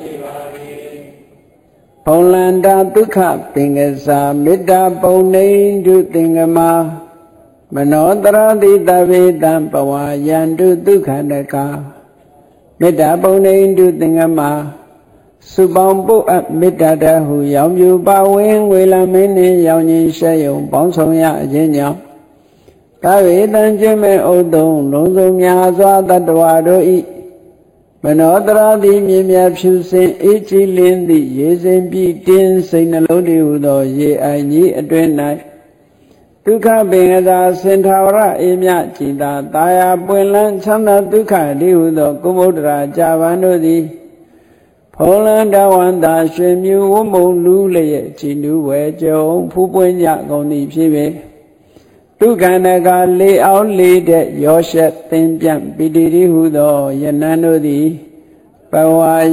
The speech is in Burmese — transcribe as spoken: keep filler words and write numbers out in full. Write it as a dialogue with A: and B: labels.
A: ဘုံလန္တာဒုက္ခပင်ကစားမေတ္တာပုံနေတုသင်္ကမမနောတရတိတဗေတံဘဝယန္တုဒုက္ခတကမေတ္တာပုံနေတုသင်္ကမစုပေါင်းပုအပ်မေတ္တာတဟုရောင်ပြူပါဝင်ငွေလမင်းနှင့်ရောင်ကြီးရှဲယုံပေါင်းဆောင်ရခြင်းကြောင့်တဗေတံကျင့်မဲ့ဥတုံလုံးစုံများစွာတတ္တဝါတို့ဤမနောတရာတိမြင်မြဖြူစင်အေးကြည်လင်းသည့်ရေစင်ပြည့်တင်းစိတ်နှလုံးတည်ဟူသောရေအိုင်ကြီးအတွင်၌ဒုက္ခပင်ကသာစင်ထာဝရအေးမြကြည်သာတာယာပွင့်လန်းချမ်းသာဒုက္ခတည်ဟူသောကုမုဒ္ဒရာကြာပန်တို့သည်ဖုံးလန်းတဝန္တာရွှေမြူဝမုံလူလျက်ကြည်နူးဝဲကြုံဖူးပွင့်ကြကုန်သည်ဖြစ်ပေဒုက္ခနကလေအောင်လေးတဲ့ရောရှက်သင်ပြန့်ပိတိတိဟုသောယနန်းတို့သည်ဘဝ